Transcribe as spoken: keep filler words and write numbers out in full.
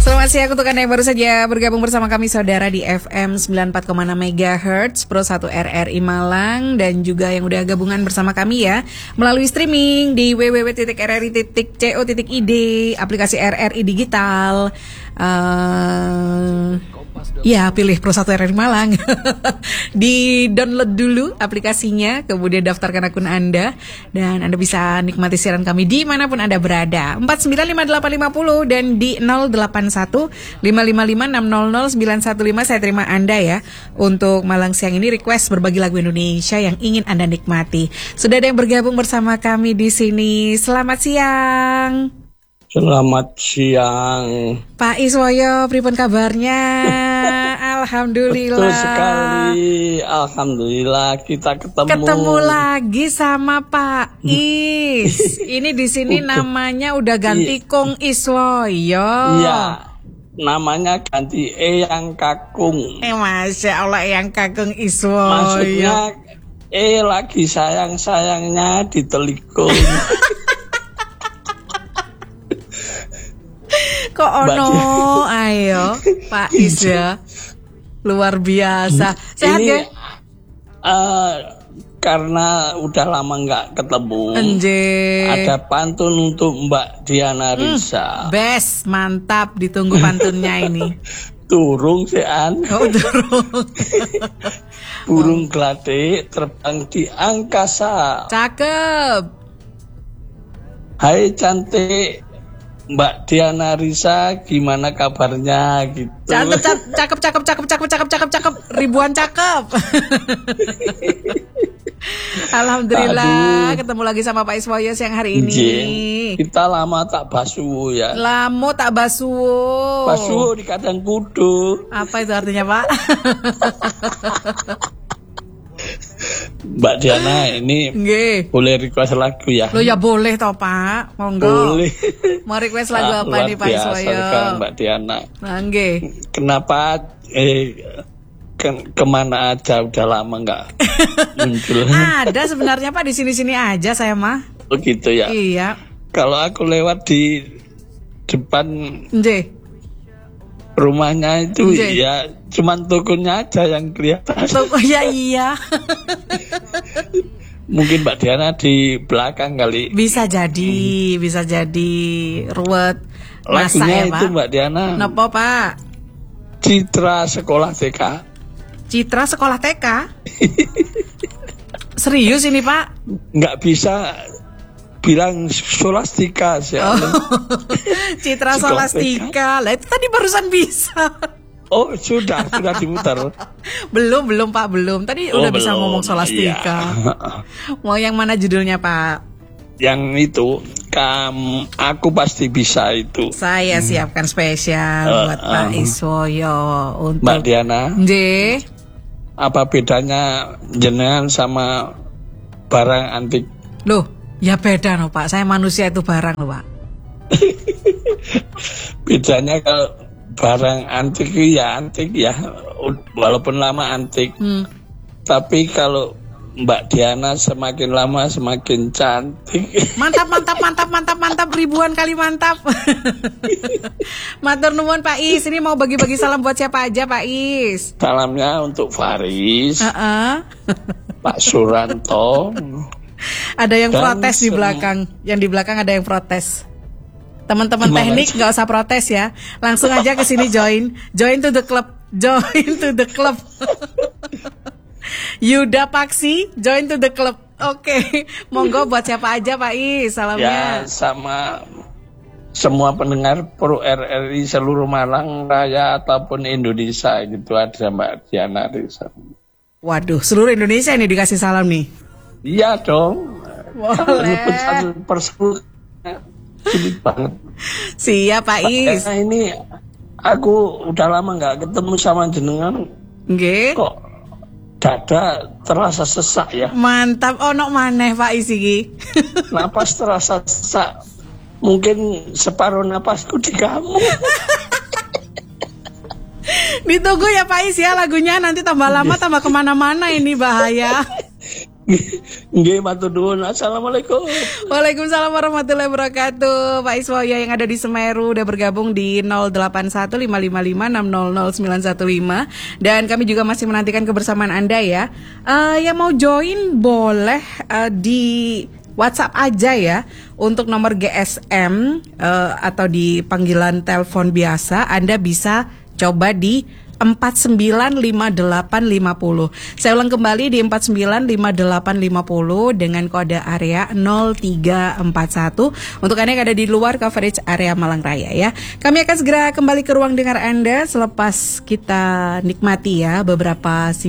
Selamat siang untuk Anda yang baru saja bergabung bersama kami saudara di F M sembilan puluh empat koma enam Megahertz Pro satu R R I Malang, dan juga yang udah gabungan bersama kami ya melalui streaming di w w w titik r r i titik co titik i d, aplikasi R R I Digital. Uh, ya pilih Pro satu R R I Malang. Di download dulu aplikasinya, kemudian daftarkan akun Anda, dan Anda bisa nikmati siaran kami dimanapun Anda berada. Empat sembilan lima delapan lima nol dan di nol delapan satu lima lima lima enam nol nol sembilan satu lima. Saya terima Anda ya untuk malang siang ini, request berbagi lagu Indonesia yang ingin Anda nikmati. Sudah ada yang bergabung bersama kami di sini. Selamat siang. Selamat siang Pak Iswoyo, pripun kabarnya? Alhamdulillah. Betul sekali, alhamdulillah kita ketemu. Ketemu lagi sama Pak Is. Ini di sini namanya udah ganti Kong Iswoyo. Iya, namanya ganti Eyang Kakung. Eh, Masya Allah, Eyang Kakung Iswoyo. Maksudnya eh lagi sayang-sayangnya di telikung. Kok ono, ayo Pak Is ya, luar biasa. Sehat ini, ya? Uh, karena udah lama nggak ketemu. Anjir. Ada pantun untuk Mbak Diana Risa. Hmm, best, mantap, ditunggu pantunnya ini. Turung sean. Oh, turung. Burung gladek terbang di angkasa. Cakep. Hai cantik Mbak Diana Risa, gimana kabarnya gitu. Cakep, cakep, cakep, cakep, cakep, cakep, cakep, cakep, ribuan cakep. Alhamdulillah. Aduh. Ketemu lagi sama Pak Iswoyo siang hari ini. Jeng, kita lama tak basuh ya. Lama tak basuh. Basuh di kandang kudu. Apa itu artinya, Pak? Mbak Diana ini Nge. boleh request lagu ya? Lo ya boleh toh Pak, monggo. Boleh. Mau request lagu ah, apa nih Pak Iswoyo? Mbak Diana. Nge. Kenapa eh ke, kemana aja udah lama nggak muncul? Ada sebenarnya Pak, di sini-sini aja saya mah. Oh gitu ya? Iya. Kalau aku lewat di depan Nge. rumahnya itu Nge. ya cuman tokonya aja yang kelihatan. Toko ya iya. Mungkin Mbak Diana di belakang kali. Bisa jadi, hmm. bisa jadi ruwet. Masa lagunya ya, itu Pak? Mbak Diana. Napa Pak? Citra Sekolah T K. Citra Sekolah T K? Serius ini Pak? Nggak bisa bilang Solastika sih. Oh. Citra Solastika. Lah itu tadi barusan bisa. Oh sudah, sudah dimutar. Belum, belum Pak, belum. Tadi oh, udah belum. Bisa ngomong Solastika. Iya. Mau yang mana judulnya Pak? Yang itu, kam, aku pasti bisa itu. Saya hmm. siapkan spesial uh, buat Pak um, Iswoyo untuk Mbak Diana. J. Apa bedanya jenengan sama barang antik? Loh, ya beda no Pak. Saya manusia itu barang loh Pak. Bedanya kalau barang antik ya antik ya, walaupun lama antik. Hmm. Tapi kalau Mbak Diana semakin lama semakin cantik. Mantap, mantap, mantap, mantap, mantap, ribuan kali mantap. Matur nuwun Pak Is. Ini mau bagi-bagi salam buat siapa aja Pak Is? Salamnya untuk Faris, uh-uh. Pak Suranto. Ada yang protes di belakang. Yang di belakang ada yang protes. Teman-teman teknik nggak usah protes ya, langsung aja ke sini join, join to the club, join to the club. Yuda Paksi, join to the club. Oke, okay. Monggo buat siapa aja Pak Is salamnya. Ya sama semua pendengar Pro R R I seluruh Malang Raya ataupun Indonesia gitu ada Mbak Diana Risa. Waduh, seluruh Indonesia ini dikasih salam nih. Iya dong. Boleh. Persebut. Sulit banget. Siap Pak Is. Nah, ini aku udah lama nggak ketemu sama jenengan. Nggih. Kok dada terasa sesak ya? Mantap. Ono maneh Pak Is iki. Napas terasa sesak. Mungkin separuh napasku di kamu. Ditunggu ya Pak Is ya lagunya, nanti tambah lama tambah kemana-mana ini bahaya. Nggih, matur nuwun. Assalamualaikum. Waalaikumsalam warahmatullahi wabarakatuh. Pak Iswoyo yang ada di Semeru udah bergabung di nol delapan satu lima lima lima enam nol nol sembilan satu lima. Dan kami juga masih menantikan kebersamaan Anda ya. uh, Yang mau join boleh uh, di WhatsApp aja ya. Untuk nomor G S M uh, atau di panggilan telepon biasa, Anda bisa coba di empat sembilan lima delapan lima nol. Saya ulang kembali di empat sembilan lima delapan lima nol dengan kode area nol tiga empat satu untuk Anda yang ada di luar coverage area Malang Raya ya. Kami akan segera kembali ke ruang dengar Anda selepas kita nikmati ya beberapa